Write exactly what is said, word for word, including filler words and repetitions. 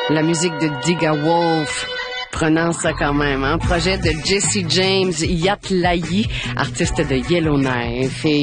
La musique de Digga Wolf. Prenant ça quand même, hein. Projet de Jesse James Yatlayi, artiste de Yellowknife. Et